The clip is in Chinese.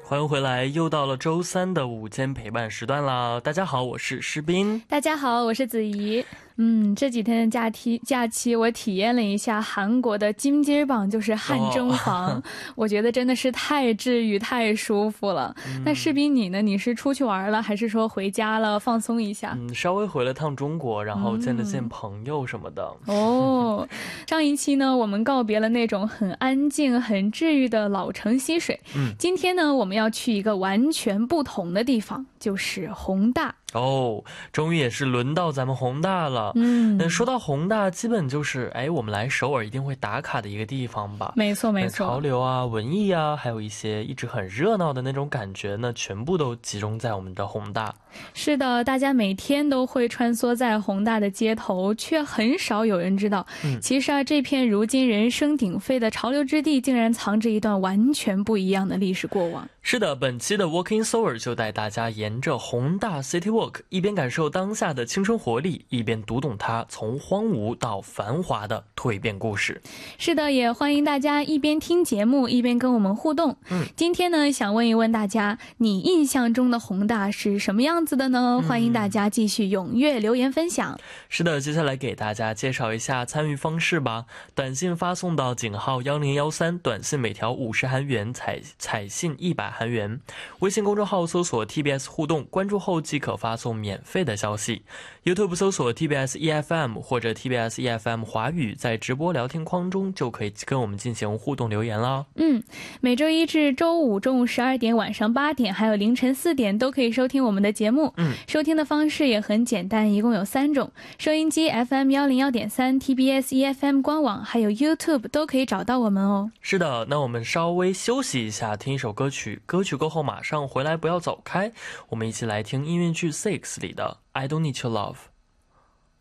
欢迎回来，又到了周三的午间陪伴时段啦。大家好，我是诗斌。 大家好，我是子怡。这几天的假期我体验了一下韩国的金鸡榜，就是汗蒸房，我觉得真的是太治愈太舒服了。那诗斌你呢？你是出去玩了还是说回家了放松一下？ 稍微回了趟中国，然后见了见朋友什么的。 上一期呢我们告别了那种很安静很治愈的老城溪水，今天呢我们要去一个完全不同的地方，就是弘大。 终于也是轮到咱们弘大了。说到弘大，基本就是我们来首尔一定会打卡的一个地方吧。 没错没错， 潮流啊、文艺啊，还有一些一直很热闹的那种感觉呢，全部都集中在我们的弘大。 是的，大家每天都会穿梭在弘大的街头，却很少有人知道，其实这片如今人声鼎沸的潮流之地，竟然藏着一段完全不一样的历史过往。 是的，本期的 Walking Seoul 就带大家沿着弘大 City Walk， 一边感受当下的青春活力，一边读懂它从荒芜到繁华的蜕变故事。 是的，也欢迎大家一边听节目一边跟我们互动。今天呢，想问一问大家，你印象中的弘大是什么样子的呢？欢迎大家继续踊跃留言分享。 是的，接下来给大家介绍一下参与方式吧。短信发送到井号1013，短信每条50韩元，彩信100韩元。微信公众号搜索 TBS 互动，关注后即可发送免费的消息。YouTube 搜索 TBS EFM 或者 TBS EFM 华语，在直播聊天框中就可以跟我们进行互动留言了。 每周一至周五中午12点、晚上8点还有凌晨4点都可以收听我们的节目。收听的方式也很简单，一共有3种，收音机 FM 101.3、TBS EFM 官网还有 YouTube 都可以找到我们哦。 是的，那我们稍微休息一下，听一首歌曲，歌曲过后马上回来，不要走开，我们一起来听音乐剧 Six 里的 I Don't Need Your Love。